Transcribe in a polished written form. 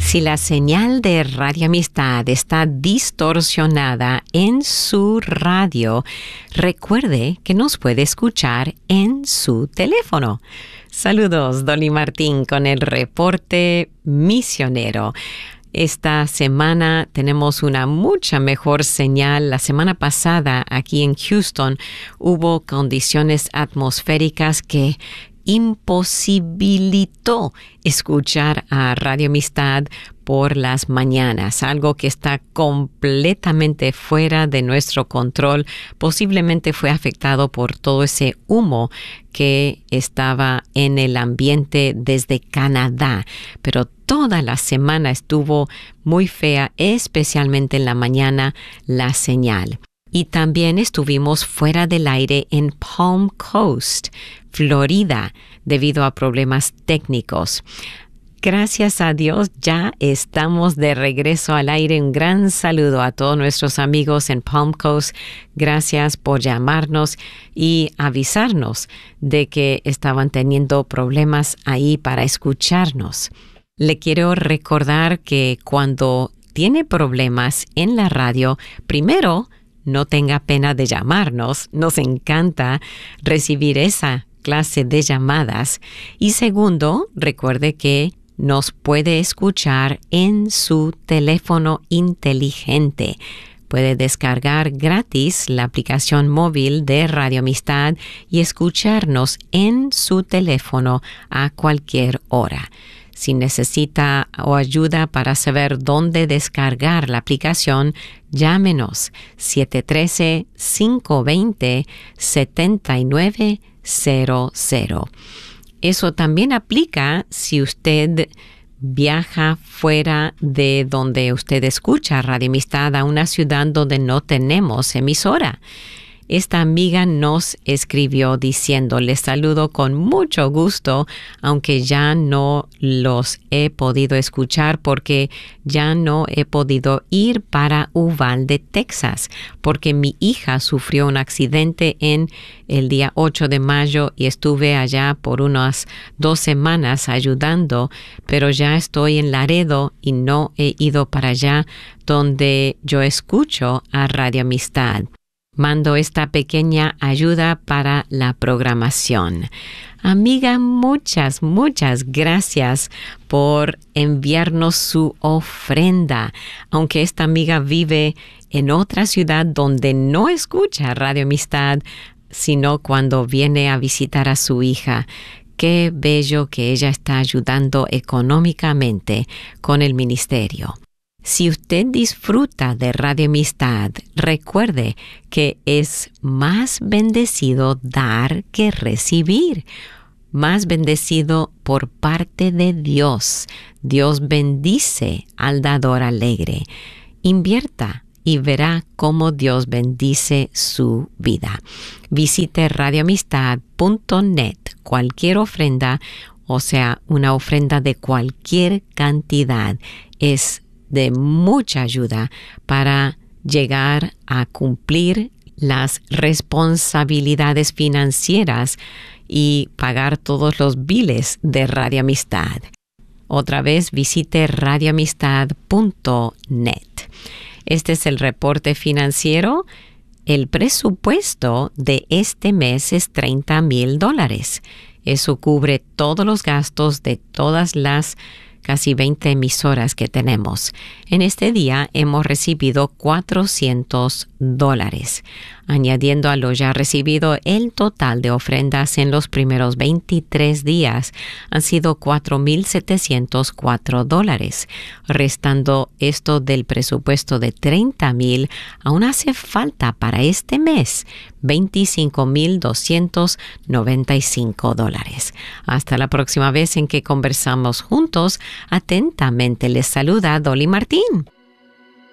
Si la señal de Radio Amistad está distorsionada en su radio, recuerde que nos puede escuchar en su teléfono. Saludos, Dolly Martín con el reporte misionero. Esta semana tenemos una mucha mejor señal. La semana pasada aquí en Houston hubo condiciones atmosféricas que imposibilitó escuchar a Radio Amistad por las mañanas, algo que está completamente fuera de nuestro control. Posiblemente fue afectado por todo ese humo que estaba en el ambiente desde Canadá, pero toda la semana estuvo muy fea, especialmente en la mañana, la señal. Y también estuvimos fuera del aire en Palm Coast, Florida, debido a problemas técnicos. Gracias a Dios, ya estamos de regreso al aire. Un gran saludo a todos nuestros amigos en Palm Coast. Gracias por llamarnos y avisarnos de que estaban teniendo problemas ahí para escucharnos. Le quiero recordar que cuando tiene problemas en la radio, primero, no tenga pena de llamarnos. Nos encanta recibir esa clase de llamadas. Y segundo, recuerde que nos puede escuchar en su teléfono inteligente. Puede descargar gratis la aplicación móvil de Radio Amistad y escucharnos en su teléfono a cualquier hora. Si necesita o ayuda para saber dónde descargar la aplicación, llámenos 713-520-7900. Eso también aplica si usted viaja fuera de donde usted escucha Radio Amistad a una ciudad donde no tenemos emisora. Esta amiga nos escribió diciendo: les saludo con mucho gusto, aunque ya no los he podido escuchar porque ya no he podido ir para Uvalde, Texas, porque mi hija sufrió un accidente en el día 8 de mayo y estuve allá por unas 2 semanas ayudando, pero ya estoy en Laredo y no he ido para allá donde yo escucho a Radio Amistad. Mando esta pequeña ayuda para la programación. Amiga, muchas gracias por enviarnos su ofrenda. Aunque esta amiga vive en otra ciudad donde no escucha Radio Amistad, sino cuando viene a visitar a su hija. Qué bello que ella está ayudando económicamente con el ministerio. Si usted disfruta de Radio Amistad, recuerde que es más bendecido dar que recibir. Más bendecido por parte de Dios. Dios bendice al dador alegre. Invierta y verá cómo Dios bendice su vida. Visite radioamistad.net. Cualquier ofrenda, o sea, una ofrenda de cualquier cantidad, es de mucha ayuda para llegar a cumplir las responsabilidades financieras y pagar todos los biles de Radio Amistad. Otra vez visite radioamistad.net. Este es el reporte financiero. El presupuesto de este mes es $30,000. Eso cubre todos los gastos de todas las casi 20 emisoras que tenemos. En este día hemos recibido $400. Añadiendo a lo ya recibido, el total de ofrendas en los primeros 23 días han sido $4,704. Restando esto del presupuesto de $30,000, aún hace falta para este mes $25,295. Hasta la próxima vez en que conversamos juntos. Atentamente les saluda Dolly Martín.